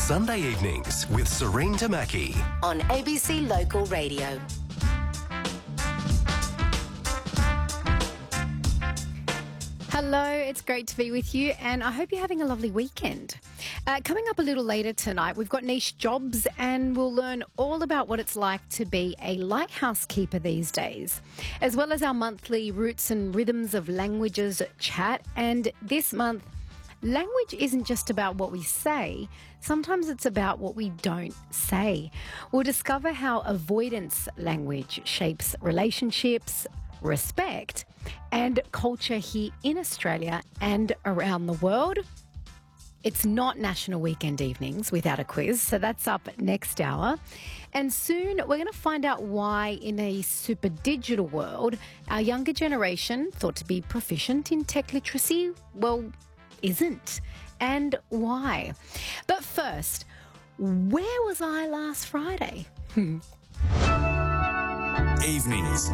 Sunday evenings with Serene Tamaki on ABC Local Radio. Hello, it's great to be with you, and I hope you're having a lovely weekend. Coming up a little later tonight, we've got niche jobs, and we'll learn all about what it's like to be a lighthouse keeper these days, as well as our monthly Roots and Rhythms of Languages chat. And this month, language isn't just about what we say, sometimes it's about what we don't say. We'll discover how avoidance language shapes relationships, respect, and culture here in Australia and around the world. It's not National Weekend Evenings without a quiz, so that's up next hour. And soon we're going to find out why, in a super digital world, our younger generation, thought to be proficient in tech literacy, well, isn't. And why. But first, where was I last Friday? Evenings.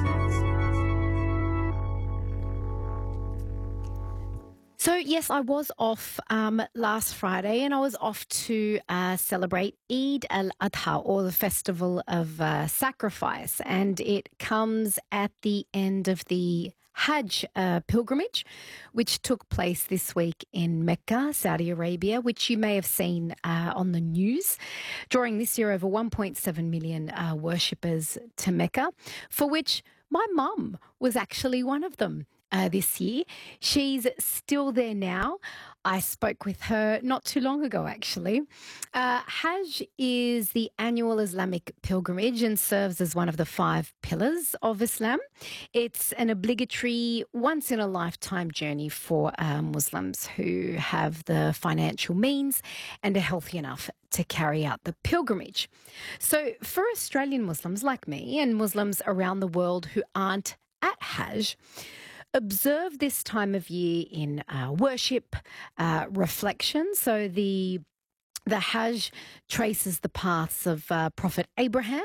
So, yes, I was off last Friday, and I was off to celebrate Eid al-Adha, or the Festival of Sacrifice, and it comes at the end of the Hajj pilgrimage, which took place this week in Mecca, Saudi Arabia, which you may have seen on the news, drawing this year over 1.7 million worshippers to Mecca, for which my mum was actually one of them. This year. She's still there now. I spoke with her not too long ago, actually. Hajj is the annual Islamic pilgrimage and serves as one of the 5 pillars of Islam. It's an obligatory, once-in-a-lifetime journey for Muslims who have the financial means and are healthy enough to carry out the pilgrimage. So for Australian Muslims like me and Muslims around the world who aren't at Hajj, observe this time of year in worship, reflection. So the Hajj traces the paths of Prophet Abraham,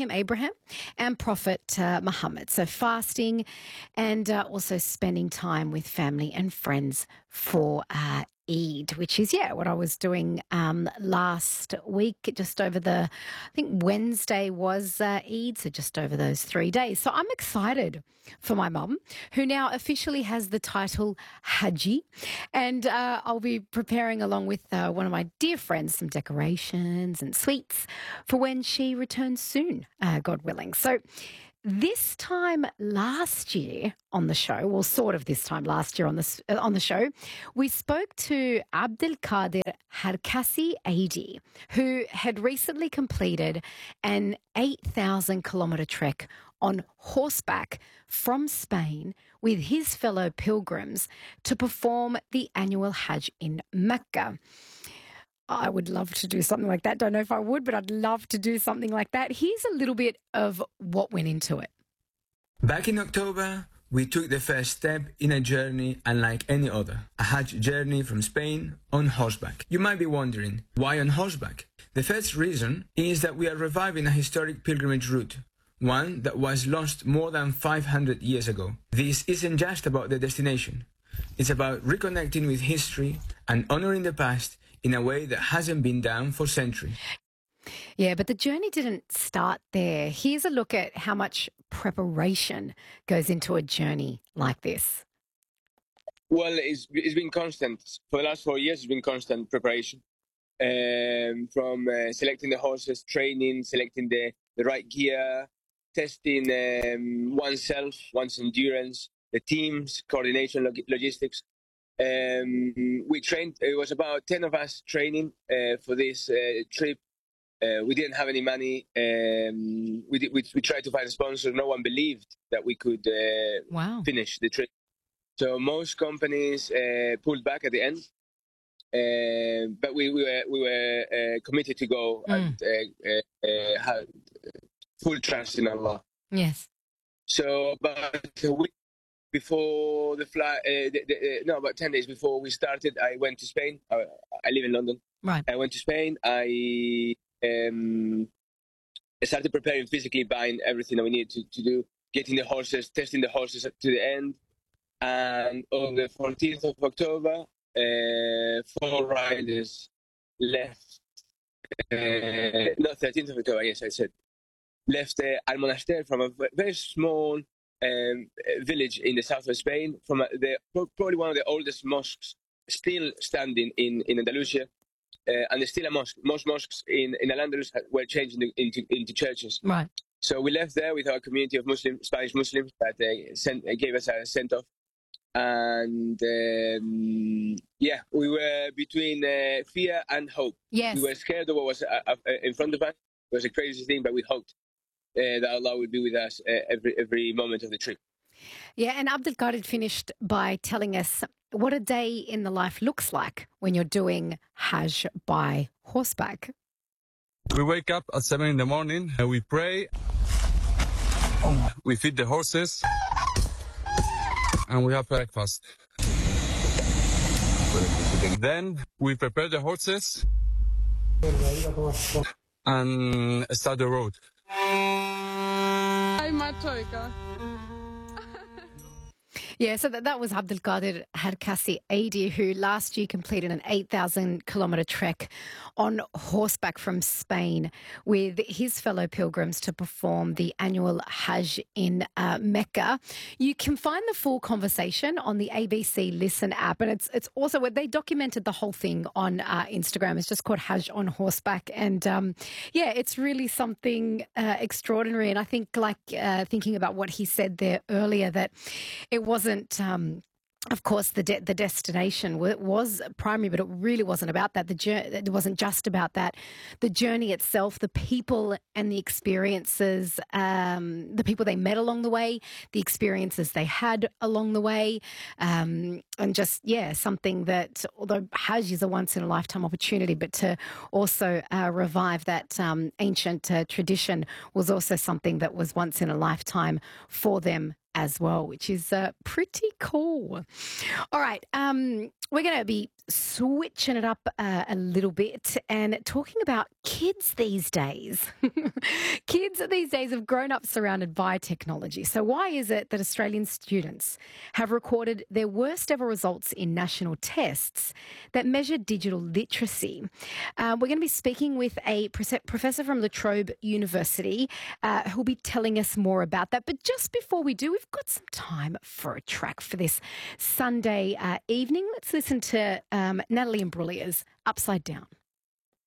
and Prophet Muhammad. So fasting and also spending time with family and friends for Eid, which is, what I was doing last week, just over I think Wednesday was Eid, so just over those 3 days. So I'm excited for my mum, who now officially has the title Haji, and I'll be preparing along with one of my dear friends some decorations and sweets for when she returns soon, God willing. So this time last year on the show, well, sort of this time last year on the show, we spoke to Abdelkader Harkasi Aidi, who had recently completed an 8,000-kilometre trek on horseback from Spain with his fellow pilgrims to perform the annual Hajj in Mecca. I would love to do something like that. Don't know if I would, but I'd love to do something like that. Here's a little bit of what went into it. Back in October, we took the first step in a journey unlike any other, a Hajj journey from Spain on horseback. You might be wondering, why on horseback? The first reason is that we are reviving a historic pilgrimage route, one that was lost more than 500 years ago. This isn't just about the destination. It's about reconnecting with history and honouring the past in a way that hasn't been done for centuries. Yeah, but the journey didn't start there. Here's a look at how much preparation goes into a journey like this. Well, it's been constant. For the last 4 years, it's been constant preparation. From selecting the horses, training, selecting the right gear, testing oneself, one's endurance, the teams, coordination, logistics. We trained, it was about 10 of us training for this trip. We didn't have any money. We tried to find a sponsor. No one believed that we could finish the trip. So most companies pulled back at the end. But we were committed to go and had full trust in Allah. Yes. So about a week before the flight, about 10 days before we started, I went to Spain. I live in London. Right. I went to Spain. I started preparing physically, buying everything that we needed to do, getting the horses, testing the horses to the end. And on the 14th of October, 4 riders left no, 13th of October, yes, I said. Left Al Monaster from a very small village in the south of Spain, from probably one of the oldest mosques still standing in Andalusia. And there's still a mosque. Most mosques in Al-Andalus were changed into churches. Right. So we left there with our community of Spanish Muslims that gave us a send-off. And we were between fear and hope. Yes. We were scared of what was in front of us. It was a crazy thing, but we hoped that Allah would be with us every moment of the trip. Yeah, and Abdelkader finished by telling us what a day in the life looks like when you're doing Hajj by horseback. We wake up at 7 in the morning, we pray, we feed the horses, and we have breakfast. Then we prepare the horses and start the road. Yeah, so that was Abdelkader Harkasi Aidi, who last year completed an 8,000-kilometre trek on horseback from Spain with his fellow pilgrims to perform the annual Hajj in Mecca. You can find the full conversation on the ABC Listen app, and it's also where they documented the whole thing on Instagram. It's just called Hajj on Horseback, and it's really something extraordinary. And I think, thinking about what he said there earlier, that it wasn't, of course, the destination was primary, but it really wasn't about that. It wasn't just about that. The journey itself, the people and the experiences, the people they met along the way, the experiences they had along the way, and just, something that, although Hajj is a once-in-a-lifetime opportunity, but to also revive that ancient tradition was also something that was once in a lifetime for them as well, which is pretty cool. All right, we're going to be switching it up a little bit and talking about kids these days. Kids these days have grown up surrounded by technology. So why is it that Australian students have recorded their worst ever results in national tests that measure digital literacy? We're going to be speaking with a professor from La Trobe University who'll be telling us more about that. But just before we do, we've got some time for a track for this Sunday evening. Let's listen to Natalie Imbruglia's Upside Down.